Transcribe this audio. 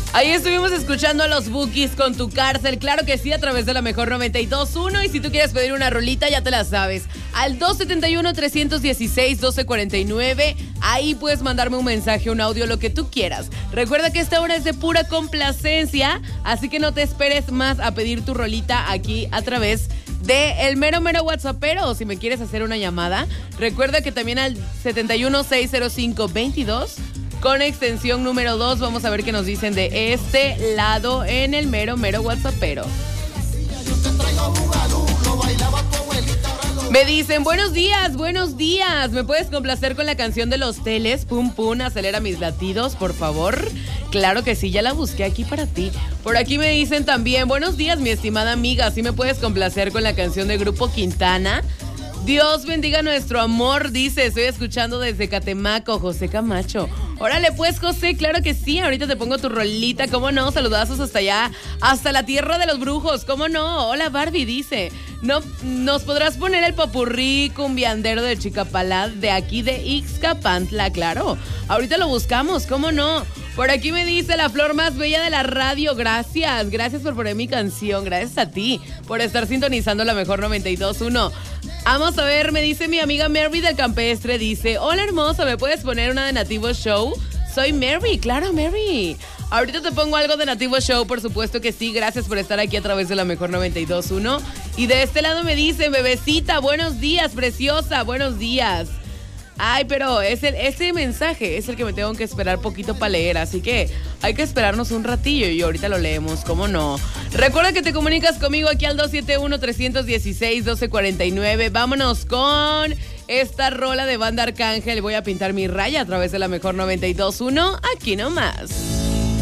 Ahí estuvimos escuchando a los Bookies con Tu Cárcel, claro que sí, a través de la mejor 92.1. Y si tú quieres pedir una rolita, ya te la sabes. Al 271-316-1249, ahí puedes mandarme un mensaje, un audio, lo que tú quieras. Recuerda que esta hora es de pura complacencia, así que no te esperes más a pedir tu rolita aquí a través de el mero WhatsAppero. O si me quieres hacer una llamada, recuerda que también al 7160522 con extensión número 2. Vamos a ver qué nos dicen de este lado en el mero WhatsAppero. Me dicen, buenos días, ¿me puedes complacer con la canción de Los Teles? Pum pum, acelera mis latidos, por favor. Claro que sí, ya la busqué aquí para ti. Por aquí me dicen también, buenos días, mi estimada amiga, ¿sí me puedes complacer con la canción de Grupo Quintana? Dios bendiga nuestro amor, dice, estoy escuchando desde Catemaco, José Camacho. Órale pues, José, claro que sí, ahorita te pongo tu rolita, cómo no, saludazos hasta allá, hasta la tierra de los brujos, cómo no. Hola Barbie, dice, no, ¿nos podrás poner el popurrí cumbiandero de Chicapalá de aquí de Ixcapantla? Claro, ahorita lo buscamos, cómo no. Por aquí me dice la flor más bella de la radio, gracias por poner mi canción, gracias a ti por estar sintonizando la mejor 92.1. Vamos a ver, me dice mi amiga Mary del Campestre, dice, hola hermosa, ¿me puedes poner una de Nativo Show? Soy Mary, claro Mary. Ahorita te pongo algo de Nativo Show, por supuesto que sí, gracias por estar aquí a través de la mejor 92.1. Y de este lado me dice, bebecita, buenos días, preciosa, buenos días. Ay, pero ese mensaje es el que me tengo que esperar poquito para leer, así que hay que esperarnos un ratillo y ahorita lo leemos, ¿cómo no? Recuerda que te comunicas conmigo aquí al 271-316-1249. Vámonos con esta rola de Banda Arcángel. Voy a pintar mi raya a través de la mejor 92.1, aquí nomás.